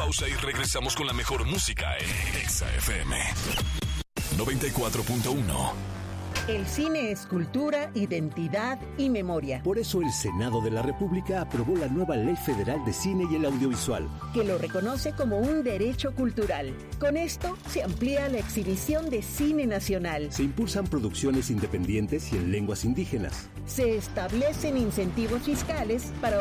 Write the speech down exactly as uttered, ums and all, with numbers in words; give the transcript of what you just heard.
pausa y regresamos con la mejor música en Exa F M noventa y cuatro punto uno. El cine es cultura, identidad y memoria. Por eso el Senado de la República aprobó la nueva Ley Federal de Cine y el Audiovisual, que lo reconoce como un derecho cultural. Con esto se amplía la exhibición de cine nacional. Se impulsan producciones independientes y en lenguas indígenas. Se establecen incentivos fiscales para